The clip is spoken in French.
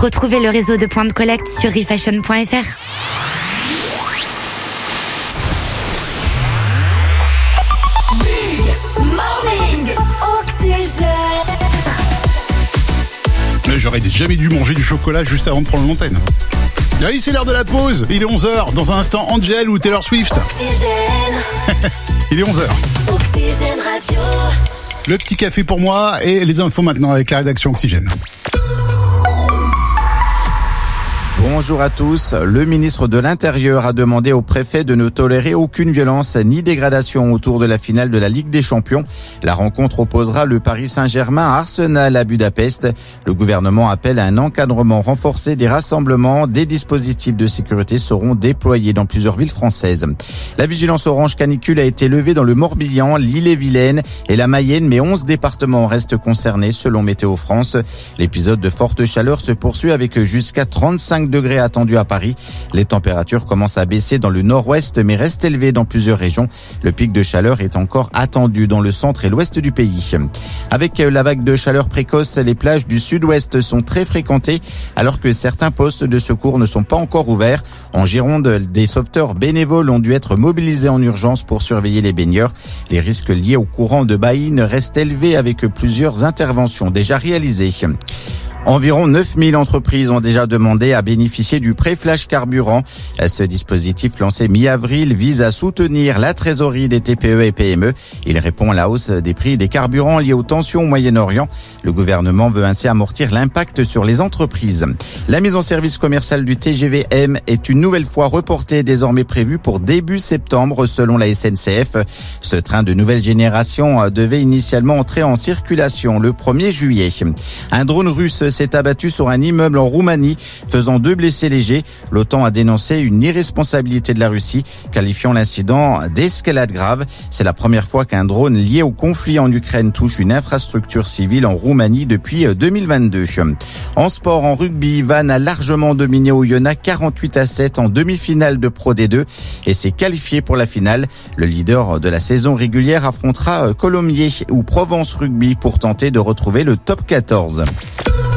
Retrouvez le réseau de points de collecte sur refashion.fr. J'aurais jamais dû manger du chocolat juste avant de prendre l'antenne. Oui, c'est l'heure de la pause. Il est 11h. Dans un instant, Angel ou Taylor Swift. Il est 11h. Oxygène Radio. Le petit café pour moi et les infos maintenant avec la rédaction Oxygène. Bonjour à tous. Le ministre de l'Intérieur a demandé au préfet de ne tolérer aucune violence ni dégradation autour de la finale de la Ligue des Champions. La rencontre opposera le Paris Saint-Germain à Arsenal à Budapest. Le gouvernement appelle à un encadrement renforcé des rassemblements. Des dispositifs de sécurité seront déployés dans plusieurs villes françaises. La vigilance orange canicule a été levée dans le Morbihan, l'Ille-et-Vilaine et la Mayenne, mais 11 départements restent concernés selon Météo France. L'épisode de forte chaleur se poursuit avec jusqu'à 35 degrés attendus à Paris. Les températures commencent à baisser dans le nord-ouest mais restent élevées dans plusieurs régions. Le pic de chaleur est encore attendu dans le centre et l'ouest du pays. Avec la vague de chaleur précoce, les plages du sud-ouest sont très fréquentées alors que certains postes de secours ne sont pas encore ouverts. En Gironde, des sauveteurs bénévoles ont dû être mobilisés en urgence pour surveiller les baigneurs. Les risques liés au courant de Baïne restent élevés avec plusieurs interventions déjà réalisées. Environ 9000 entreprises ont déjà demandé à bénéficier du prêt flash carburant. Ce dispositif lancé mi-avril vise à soutenir la trésorerie des TPE et PME. Il répond à la hausse des prix des carburants liés aux tensions au Moyen-Orient. Le gouvernement veut ainsi amortir l'impact sur les entreprises. La mise en service commerciale du TGV M est une nouvelle fois reportée, désormais prévue pour début septembre selon la SNCF. Ce train de nouvelle génération devait initialement entrer en circulation le 1er juillet. Un drone russe s'est abattu sur un immeuble en Roumanie, faisant 2 blessés légers. L'OTAN a dénoncé une irresponsabilité de la Russie, qualifiant l'incident d'escalade grave. C'est la première fois qu'un drone lié au conflit en Ukraine touche une infrastructure civile en Roumanie depuis 2022. En sport, en rugby, Vannes a largement dominé Oyonnax 48-7 en demi-finale de Pro D2 et s'est qualifié pour la finale. Le leader de la saison régulière affrontera Colomiers ou Provence Rugby pour tenter de retrouver le top 14.